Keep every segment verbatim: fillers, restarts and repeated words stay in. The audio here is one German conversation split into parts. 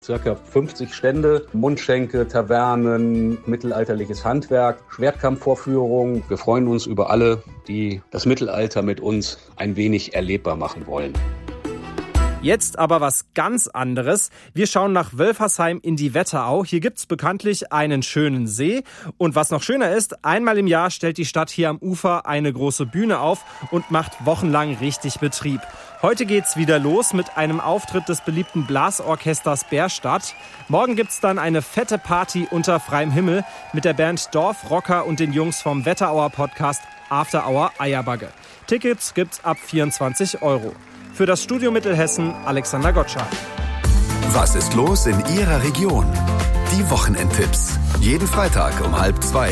Circa fünfzig Stände, Mundschenke, Tavernen, mittelalterliches Handwerk, Schwertkampfvorführungen. Wir freuen uns über alle, die das Mittelalter mit uns ein wenig erlebbar machen wollen. Jetzt aber was ganz anderes. Wir schauen nach Wölfersheim in die Wetterau. Hier gibt's bekanntlich einen schönen See. Und was noch schöner ist, einmal im Jahr stellt die Stadt hier am Ufer eine große Bühne auf und macht wochenlang richtig Betrieb. Heute geht's wieder los mit einem Auftritt des beliebten Blasorchesters Bärstadt. Morgen gibt's dann eine fette Party unter freiem Himmel mit der Band Dorfrocker und den Jungs vom Wetterauer Podcast After Hour Eierbagge. Tickets gibt's ab vierundzwanzig Euro. Für das Studio Mittelhessen, Alexander Gottschalk. Was ist los in Ihrer Region? Die Wochenendtipps. Jeden Freitag um halb zwei.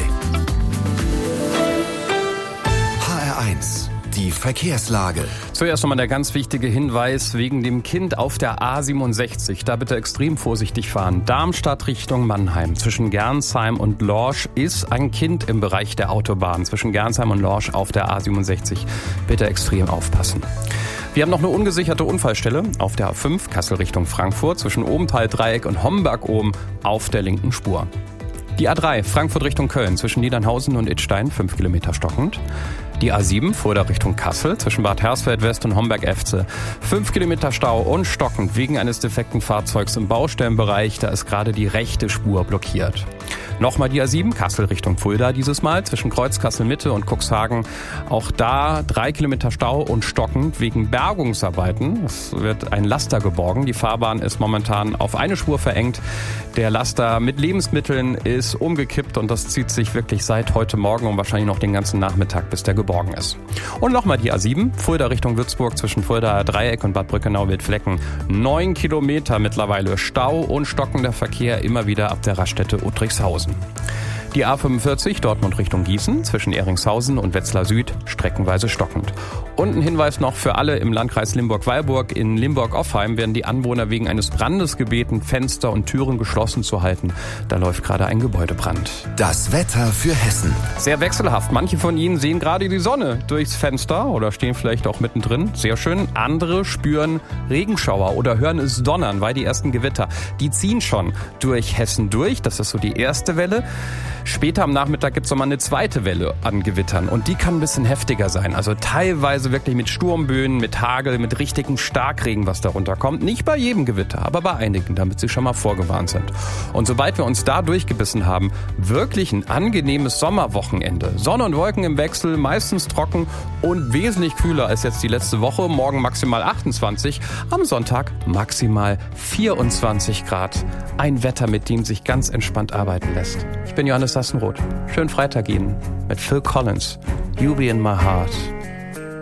H R eins. Die Verkehrslage. Zuerst nochmal der ganz wichtige Hinweis wegen dem Kind auf der A siebenundsechzig. Da bitte extrem vorsichtig fahren. Darmstadt Richtung Mannheim. Zwischen Gernsheim und Lorsch ist ein Kind im Bereich der Autobahn. Zwischen Gernsheim und Lorsch auf der A siebenundsechzig. Bitte extrem aufpassen. Wir haben noch eine ungesicherte Unfallstelle auf der A fünf Kassel Richtung Frankfurt zwischen Obenthal-Dreieck und Homberg-Ohm auf der linken Spur. Die A drei Frankfurt Richtung Köln zwischen Niedernhausen und Idstein fünf Kilometer stockend. Die A sieben Fulda Richtung Kassel zwischen Bad Hersfeld West und Homberg-Efze. Fünf Kilometer Stau und stockend wegen eines defekten Fahrzeugs im Baustellenbereich. Da ist gerade die rechte Spur blockiert. Nochmal die A sieben, Kassel Richtung Fulda dieses Mal, zwischen Kreuzkassel Mitte und Cuxhagen. Auch da drei Kilometer Stau und stockend wegen Bergungsarbeiten. Es wird ein Laster geborgen. Die Fahrbahn ist momentan auf eine Spur verengt. Der Laster mit Lebensmitteln ist umgekippt und das zieht sich wirklich seit heute Morgen und wahrscheinlich noch den ganzen Nachmittag, bis der geborgen ist. Und nochmal die A sieben, Fulda Richtung Würzburg zwischen Fulda Dreieck und Bad Brückenau-Wildflecken. Neun Kilometer mittlerweile Stau und stockender Verkehr immer wieder ab der Raststätte Uttrichshausen. Die A fünfundvierzig Dortmund Richtung Gießen zwischen Ehringshausen und Wetzlar Süd streckenweise stockend. Und ein Hinweis noch für alle im Landkreis Limburg-Weilburg. In Limburg-Offheim werden die Anwohner wegen eines Brandes gebeten, Fenster und Türen geschlossen zu halten. Da läuft gerade ein Gebäudebrand. Das Wetter für Hessen. Sehr wechselhaft. Manche von Ihnen sehen gerade die Sonne durchs Fenster oder stehen vielleicht auch mittendrin. Sehr schön. Andere spüren Regenschauer oder hören es donnern, weil die ersten Gewitter, die ziehen schon durch Hessen durch. Das ist so die erste Welle. Später am Nachmittag gibt es nochmal eine zweite Welle an Gewittern und die kann ein bisschen heftiger sein. Also teilweise wirklich mit Sturmböen, mit Hagel, mit richtigem Starkregen, was darunter kommt. Nicht bei jedem Gewitter, aber bei einigen, damit Sie schon mal vorgewarnt sind. Und sobald wir uns da durchgebissen haben, wirklich ein angenehmes Sommerwochenende. Sonne und Wolken im Wechsel, meistens trocken und wesentlich kühler als jetzt die letzte Woche. Morgen maximal achtundzwanzig, am Sonntag maximal vierundzwanzig Grad. Ein Wetter, mit dem sich ganz entspannt arbeiten lässt. Ich bin Johannes Sassenroth. Schönen Freitag Ihnen mit Phil Collins. You Be in My Heart.